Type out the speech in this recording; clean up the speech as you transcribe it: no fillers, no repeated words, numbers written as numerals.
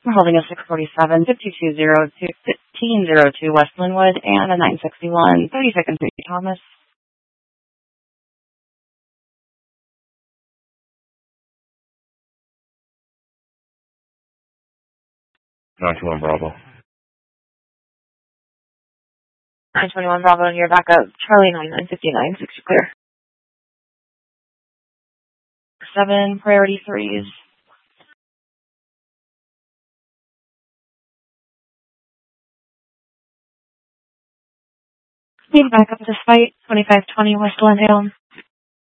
We're holding a 647, 5202, 1502 West Linwood, and a 961, 32nd Street, Thomas. $921 Bravo. 921 Bravo, and you're back up. Charlie 9959, 60 clear. 7, priority 3s. Need back up to site, 2520 West Glendale.